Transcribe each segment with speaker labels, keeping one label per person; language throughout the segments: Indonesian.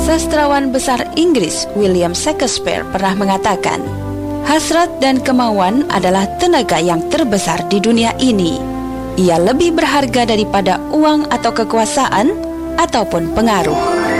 Speaker 1: Sastrawan besar Inggris William Shakespeare pernah mengatakan, hasrat dan kemauan adalah tenaga yang terbesar di dunia ini. Ia lebih berharga daripada uang atau kekuasaan ataupun pengaruh.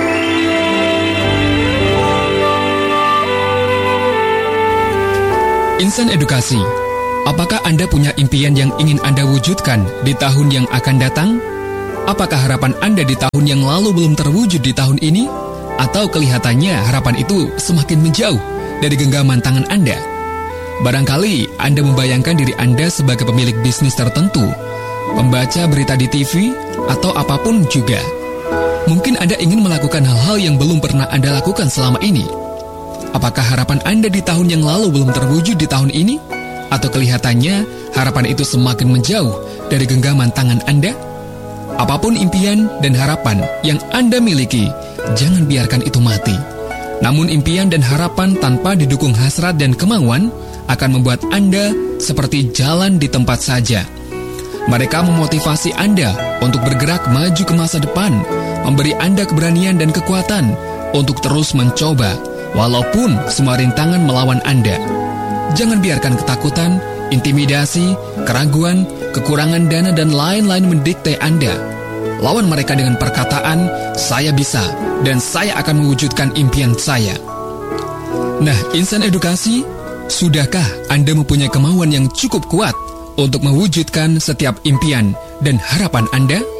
Speaker 2: Insan Edukasi, apakah Anda punya impian yang ingin Anda wujudkan di tahun yang akan datang? Apakah harapan Anda di tahun yang lalu belum terwujud di tahun ini? Atau kelihatannya harapan itu semakin menjauh dari genggaman tangan Anda? Barangkali Anda membayangkan diri Anda sebagai pemilik bisnis tertentu, pembaca berita di TV, atau apapun juga. Mungkin Anda ingin melakukan hal-hal yang belum pernah Anda lakukan selama ini. Apakah harapan Anda di tahun yang lalu belum terwujud di tahun ini? Atau kelihatannya harapan itu semakin menjauh dari genggaman tangan Anda? Apapun impian dan harapan yang Anda miliki, jangan biarkan itu mati. Namun impian dan harapan tanpa didukung hasrat dan kemauan akan membuat Anda seperti jalan di tempat saja. Mereka memotivasi Anda untuk bergerak maju ke masa depan, memberi Anda keberanian dan kekuatan untuk terus mencoba, walaupun semua rintangan melawan Anda. Jangan biarkan ketakutan, intimidasi, keraguan, kekurangan dana, dan lain-lain mendikte Anda. Lawan mereka dengan perkataan, saya bisa, dan saya akan mewujudkan impian saya. Nah, insan edukasi, sudahkah Anda mempunyai kemauan yang cukup kuat untuk mewujudkan setiap impian dan harapan Anda?